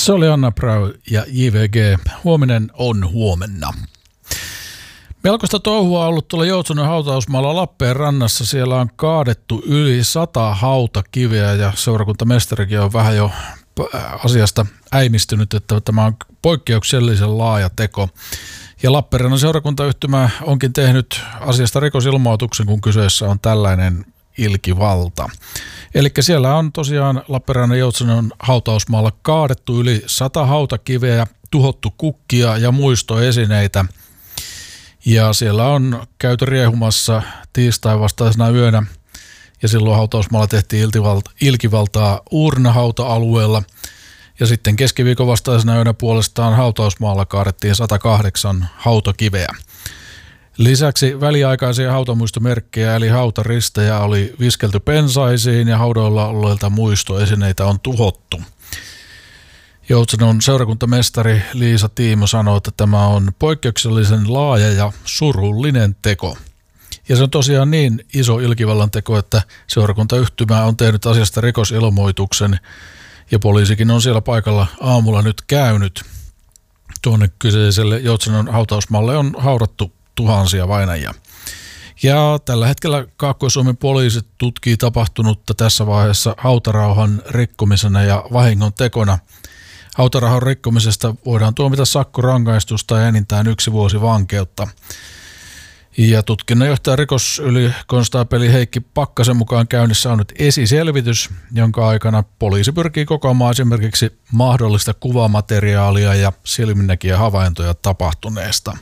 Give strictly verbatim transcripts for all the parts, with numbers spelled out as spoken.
Se oli Anna Brau ja J V G. Huominen on huomenna. Melkoista touhua on ollut tuolla Joutsanon hautausmaalla Lappeenrannassa. Siellä on kaadettu yli sata hautakiveä ja seurakuntamestarikin on vähän jo asiasta äimistynyt, että tämä on poikkeuksellisen laaja teko. Ja Lappeenrannan seurakuntayhtymä onkin tehnyt asiasta rikosilmoituksen, kun kyseessä on tällainen ilkivalta. Eli siellä on tosiaan Lappeenrannan Joutsanon hautausmaalla kaadettu yli sata hautakiveä, tuhottu kukkia ja muistoesineitä. Ja siellä on käyty riehumassa tiistain vastaisena yönä ja silloin hautausmaalla tehtiin ilkivaltaa Uurnahauta-alueella. Ja sitten keskiviikon vastaisena yönä puolestaan hautausmaalla kaadettiin sata kahdeksan hautakiveä. Lisäksi väliaikaisia hautamuistomerkkejä eli hautaristejä oli viskelty pensaisiin ja haudoilla olleilta muistoesineitä on tuhottu. Joutsanon seurakuntamestari Liisa Tiimo sanoi, että tämä on poikkeuksellisen laaja ja surullinen teko. Ja se on tosiaan niin iso ilkivallan teko, että seurakuntayhtymä on tehnyt asiasta rikosilmoituksen ja poliisikin on siellä paikalla aamulla nyt käynyt. Tuonne kyseiselle Joutsanon hautausmaalle on haudattu tuhansia vainajia. Ja tällä hetkellä Kaakkois-Suomen poliisit tutkii tapahtunutta tässä vaiheessa hautarauhan rikkomisena ja vahingon tekona. Hautarauhan rikkomisesta voidaan tuomita sakkorangaistusta ja enintään yksi vuosi vankeutta. Ja tutkinnanjohtaja rikosylikonstaapeli Heikki Pakkasen mukaan käynnissä on nyt esiselvitys, jonka aikana poliisi pyrkii kokoamaan esimerkiksi mahdollista kuvamateriaalia ja silminnäkijä havaintoja tapahtuneesta.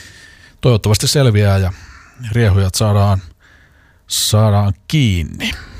Toivottavasti selviää ja riehujat saadaan, saadaan kiinni.